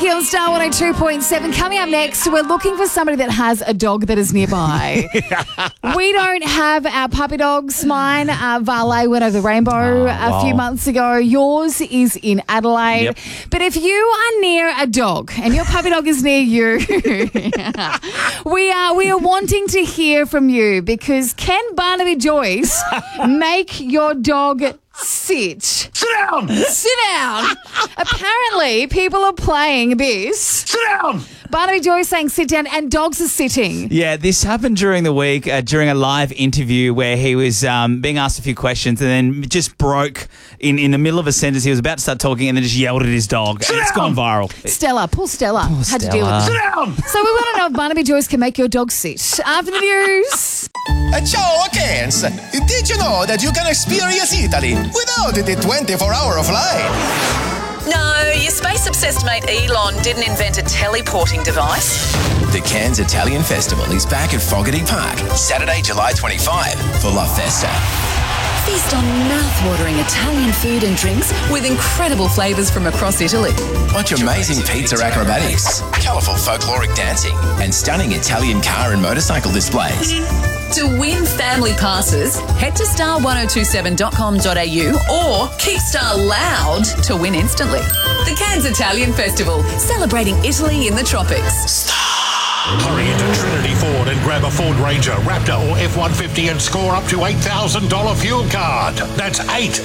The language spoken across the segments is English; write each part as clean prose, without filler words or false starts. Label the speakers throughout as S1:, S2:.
S1: Lucy on Star 102.7. Coming up next, we're looking for somebody that has a dog that is nearby. We don't have our puppy dogs. Mine, Varley went over the rainbow a few months ago. Yours is in Adelaide.
S2: Yep.
S1: But if you are near a dog and your puppy dog is near you, we are wanting to hear from you, because can Barnaby Joyce make your dog sit?
S2: Sit down!
S1: Sit down. Apparently, people are playing this.
S2: Sit down!
S1: Barnaby Joyce saying sit down, and dogs are sitting.
S3: Yeah, this happened during the week, during a live interview where he was being asked a few questions and then just broke in the middle of a sentence. He was about to start talking and then just yelled at his dog. And it's gone viral.
S1: Poor Stella had to deal with
S2: Sit
S1: it.
S2: down!
S1: So we want to know if Barnaby Joyce can make your dog sit. After the news.
S4: Ciao, Kens. Did you know that you can experience Italy without the 24-hour flight?
S5: No, your space-obsessed mate Elon didn't invent a teleporting device.
S4: The Cairns Italian Festival is back at Fogarty Park, Saturday, July 25 for La Festa.
S5: Feast on mouth-watering Italian food and drinks with incredible flavours from across Italy.
S4: Watch amazing pizza acrobatics, colourful folkloric dancing, and stunning Italian car and motorcycle displays.
S5: To win family passes, head to star1027.com.au or keep Star loud to win instantly. The Cairns Italian Festival, celebrating Italy in the tropics.
S6: Hurry into Trinity Ford and grab a Ford Ranger, Raptor or F-150 and score up to $8,000 fuel card. That's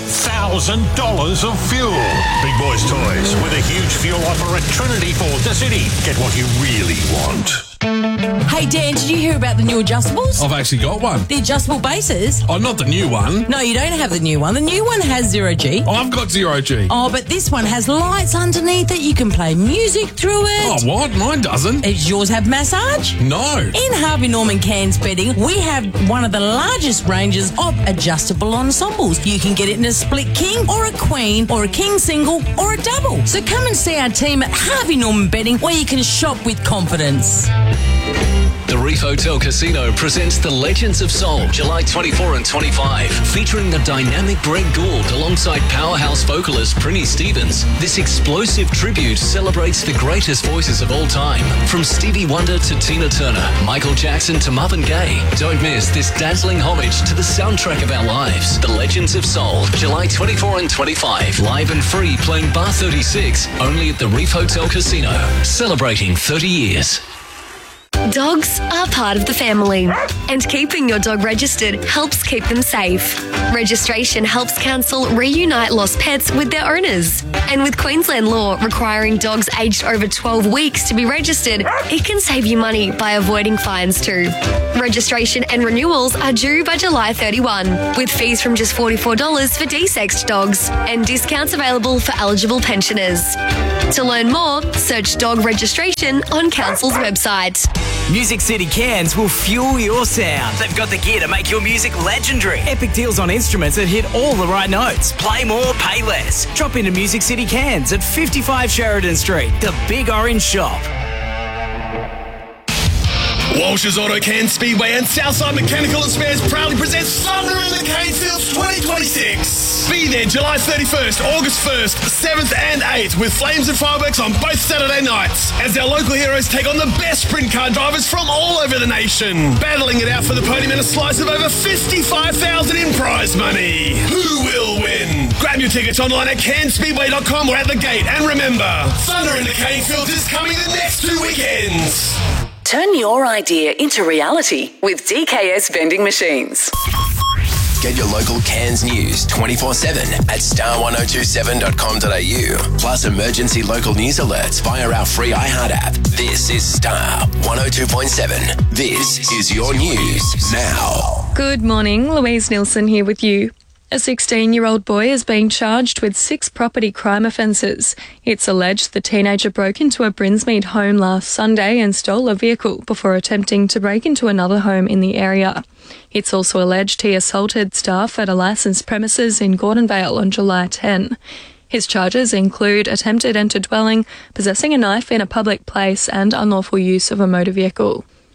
S6: $8,000 of fuel. Big Boys Toys with a huge fuel offer at Trinity Ford, the city. Get what you really want.
S7: Hey Dan, did you hear about the new adjustables?
S8: I've actually got one.
S7: The adjustable bases?
S8: Oh, not the new one.
S7: No, you don't have the new one. The new one has 0G.
S8: I've got 0G.
S7: Oh, but this one has lights underneath it. You can play music through
S8: Oh,
S7: it.
S8: what? Mine doesn't.
S7: Does yours have massage?
S8: No.
S7: In Harvey Norman Cairns Bedding, we have one of the largest ranges of adjustable ensembles. You can get it in a split king or a queen or a king single or a double. So come and see our team at Harvey Norman Bedding, where you can shop with confidence.
S9: The Reef Hotel Casino presents The Legends of Soul, July 24 and 25, featuring the dynamic Greg Gould alongside powerhouse vocalist Prinny Stevens. This explosive tribute celebrates the greatest voices of all time, from Stevie Wonder to Tina Turner, Michael Jackson to Marvin Gaye. Don't miss this dazzling homage to the soundtrack of our lives. The Legends of Soul, July 24 and 25, live and free, playing Bar 36, only at the Reef Hotel Casino, celebrating 30 years.
S10: Dogs are part of the family, and keeping your dog registered helps keep them safe. Registration helps council reunite lost pets with their owners. And with Queensland law requiring dogs aged over 12 weeks to be registered, it can save you money by avoiding fines too. Registration and renewals are due by July 31, with fees from just $44 for desexed dogs, and discounts available for eligible pensioners. To learn more, search dog registration on Council's website.
S11: Music City Cairns will fuel your sound. They've got the gear to make your music legendary. Epic deals on instruments that hit all the right notes. Play more, pay less. Drop into Music City Cairns at 55 Sheridan Street, the Big Orange Shop.
S12: Walsh's Auto Cairns Speedway and Southside Mechanical and Spares proudly presents Thunder in the Cane Fields 2026. Be there July 31st, August 1st, 7th and 8th with flames and fireworks on both Saturday nights as our local heroes take on the best sprint car drivers from all over the nation, battling it out for the podium and a slice of over $55,000 in prize money. Who will win? Grab your tickets online at cairnsspeedway.com or at the gate, and remember, Thunder in the Cane Fields is coming the next 2 weekends.
S5: Turn your idea into reality with DKS Vending Machines.
S4: Get your local Cairns news 24/7 at star1027.com.au. Plus emergency local news alerts via our free iHeart app. This is Star 102.7. This is your news now.
S13: Good morning, Louise Nilsson here with you. A 16-year-old boy is being charged with 6 property crime offences. It's alleged the teenager broke into a Brinsmead home last Sunday and stole a vehicle before attempting to break into another home in the area. It's also alleged he assaulted staff at a licensed premises in Gordonvale on July 10. His charges include attempted enter dwelling, possessing a knife in a public place and unlawful use of a motor vehicle.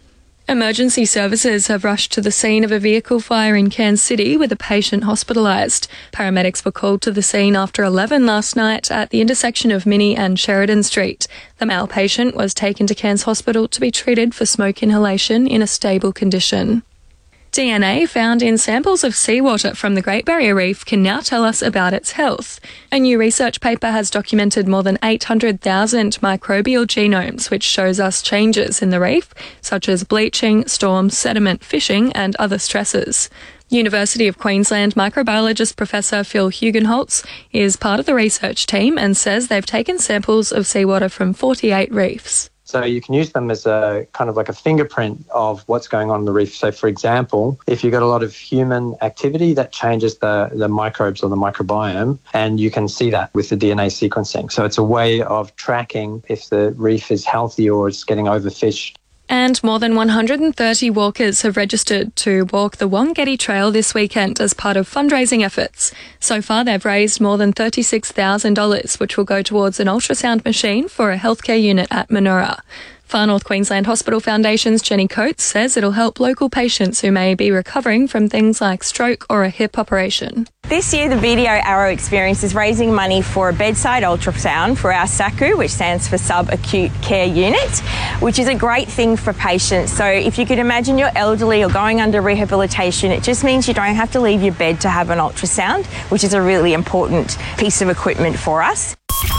S13: Emergency services have rushed to the scene of a vehicle fire in Cairns City with a patient hospitalised. Paramedics were called to the scene after 11 last night at the intersection of Minnie and Sheridan Street. The male patient was taken to Cairns Hospital to be treated for smoke inhalation in a stable condition. DNA found in samples of seawater from the Great Barrier Reef can now tell us about its health. A new research paper has documented more than 800,000 microbial genomes, which shows us changes in the reef, such as bleaching, storms, sediment, fishing and other stresses. University of Queensland microbiologist Professor Phil Hugenholtz is part of the research team and says they've taken samples of seawater from 48 reefs.
S2: So you can use them as a kind of like a fingerprint of what's going on in the reef. So, for example, if you've got a lot of human activity, that changes the microbes or the microbiome, and you can see that with the DNA sequencing. So it's a way of tracking if the reef is healthy or it's getting overfished.
S13: And more than 130 walkers have registered to walk the Wongatty Trail this weekend as part of fundraising efforts. So far, they've raised more than $36,000, which will go towards an ultrasound machine for a healthcare unit at Manoora. Far North Queensland Hospital Foundation's Jenny Coates says it'll help local patients who may be recovering from things like stroke or a hip operation.
S14: This year, the BDO Arrow Experience is raising money for a bedside ultrasound for our SACU, which stands for Sub-Acute Care Unit, which is a great thing for patients. So if you could imagine you're elderly or going under rehabilitation, it just means you don't have to leave your bed to have an ultrasound, which is a really important piece of equipment for us.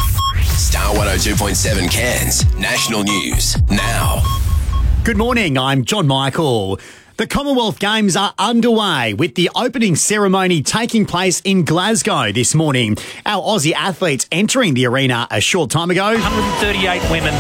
S4: Star 102.7 Cairns National News now.
S15: Good morning, I'm John Michael. The Commonwealth Games are underway with the opening ceremony taking place in Glasgow this morning. Our Aussie athletes entering the arena a short time ago.
S16: 138 women,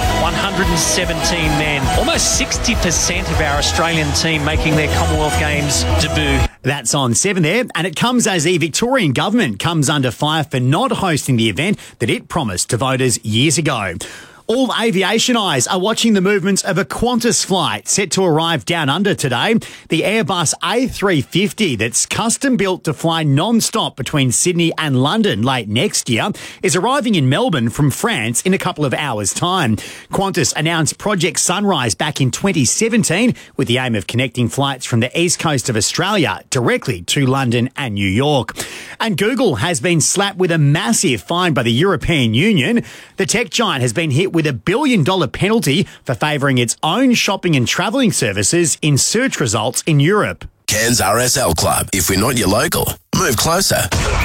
S16: 117 men. Almost 60% of our Australian team making their Commonwealth Games debut.
S15: That's on 7 there, and it comes as the Victorian government comes under fire for not hosting the event that it promised to voters years ago. All aviation eyes are watching the movements of a Qantas flight set to arrive down under today. The Airbus A350 that's custom built to fly non-stop between Sydney and London late next year is arriving in Melbourne from France in a couple of hours' time. Qantas announced Project Sunrise back in 2017 with the aim of connecting flights from the east coast of Australia directly to London and New York. And Google has been slapped with a massive fine by the European Union. The tech giant has been hit with a $1 billion penalty for favouring its own shopping and travelling services in search results in Europe.
S4: Cairns RSL Club. If we're not your local, move closer.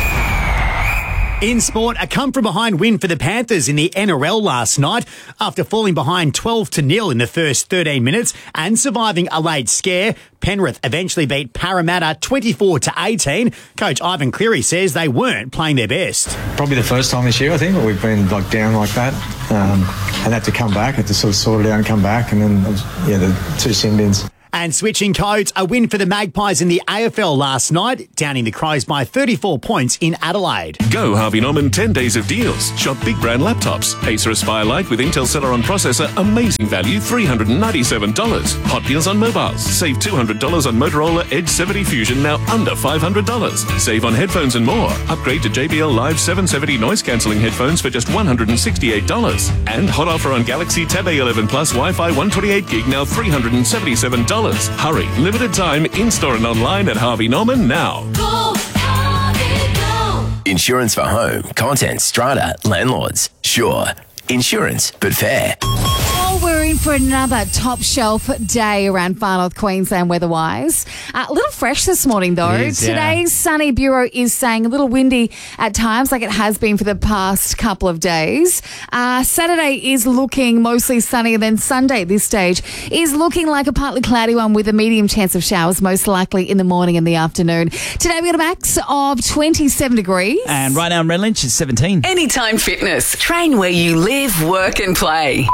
S15: In sport, a come-from-behind win for the Panthers in the NRL last night after falling behind 12-0 in the first 13 minutes and surviving a late scare. Penrith eventually beat Parramatta 24-18. Coach Ivan Cleary says they weren't playing their best.
S17: Probably the first time this year, I think, that we've been down like that and had to come back, had to sort of sort it out and come back, and then, the two sin bins.
S15: And switching codes, a win for the Magpies in the AFL last night, downing the Crows by 34 points in Adelaide.
S18: Go Harvey Norman 10 days of deals. Shop big brand laptops. Acer Aspire Lite with Intel Celeron processor, amazing value, $397. Hot deals on mobiles. Save $200 on Motorola Edge 70 Fusion, now under $500. Save on headphones and more. Upgrade to JBL Live 770 noise cancelling headphones for just $168. And hot offer on Galaxy Tab A11 Plus Wi-Fi 128 gig, now $377. Hurry, limited time, in-store and online at Harvey Norman now.
S4: Go, Harvey, go. Insurance for home, contents, strata, landlords. Sure, insurance, but fair.
S1: Oh, we're in for another top shelf day around Far North Queensland weather-wise. A little fresh this morning, though. Today's Sunny Bureau is saying a little windy at times, like it has been for the past couple of days. Saturday is looking mostly sunny, and then Sunday at this stage is looking like a partly cloudy one with a medium chance of showers, most likely in the morning and the afternoon. Today we got a max of 27 degrees.
S3: And right now in Redlanch it's 17.
S5: Anytime Fitness. Train where you live, work and play.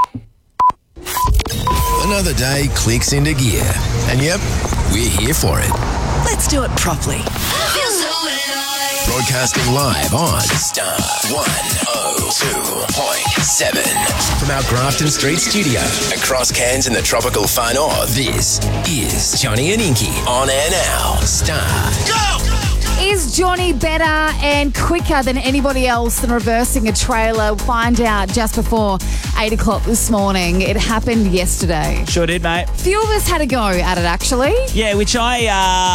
S4: Another day clicks into gear. And yep, we're here for it.
S5: Let's do it properly.
S4: Broadcasting live on Star 102.7 from our Grafton Street studio across Cairns in the tropical Far North. This is Johnny and Inky on air now. Star.
S1: Go! Is Johnny better and quicker than anybody else than reversing a trailer. Find out just before 8 o'clock this morning. It happened yesterday.
S3: Sure did, mate.
S1: Few of us had a go at it, actually.
S3: Yeah, which I'm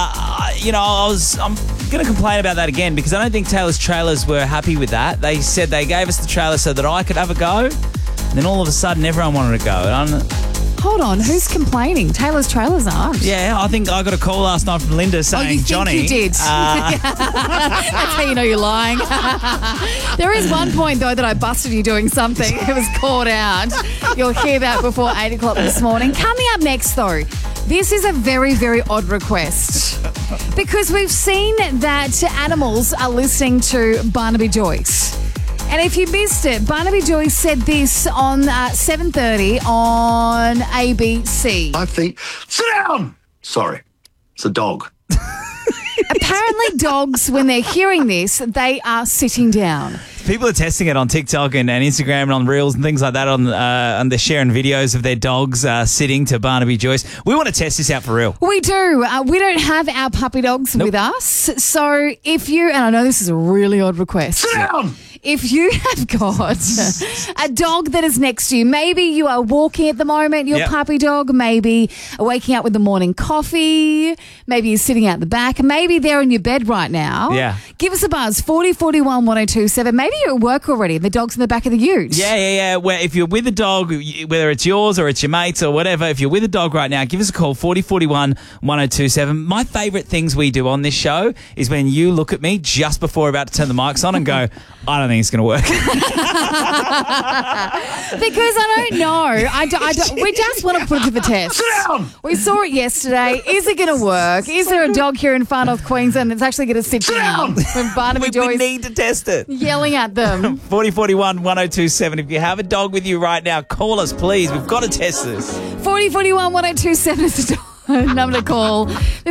S3: going to complain about that again because I don't think Taylor's Trailers were happy with that. They said they gave us the trailer so that I could have a go. And then all of a sudden, everyone wanted to go.
S1: Hold on, who's complaining? Taylor's Trailers aren't.
S3: Yeah, I think I got a call last night from Linda saying,
S1: you think
S3: Johnny.
S1: you did. That's how you know you're lying. There is one point, though, that I busted you doing something. It was caught out. You'll hear that before 8 o'clock this morning. Coming up next, though, this is a very, very odd request because we've seen that animals are listening to Barnaby Joyce. And if you missed it, Barnaby Joyce said this on 7:30 on ABC.
S19: I think, sit down! Sorry, it's a dog.
S1: Apparently dogs, when they're hearing this, they are sitting down.
S3: People are testing it on TikTok and Instagram and on Reels and things like that. On they're sharing videos of their dogs sitting to Barnaby Joyce. We want to test this out for real.
S1: We do. We don't have our puppy dogs with us. So if you, and I know this is a really odd request.
S19: Sit down!
S1: If you have got a dog that is next to you, maybe you are walking at the moment, your puppy dog, maybe waking up with the morning coffee, maybe you're sitting out the back, maybe they're in your bed right now.
S3: Yeah.
S1: Give us a buzz, 40 41 1027. Maybe you're at work already and the dog's in the back of the ute.
S3: Yeah. Where if you're with a dog, whether it's yours or it's your mates or whatever, if you're with a dog right now, give us a call, 40 41 1027. My favourite things we do on this show is when you look at me just before we're about to turn the mics on and go, I don't think it's going to work.
S1: Because I don't know. I don't, we just want to put it to the test.
S19: Sit down!
S1: We saw it yesterday. Is it going to work? Is there a dog here in Far North Queensland that's actually going to sit down when Barnaby Joyce
S3: we need to test it.
S1: Yelling at them?
S3: 40 41 1027. If you have a dog with you right now, call us, please. We've got to test this.
S1: 40 41 1027 is the number to call.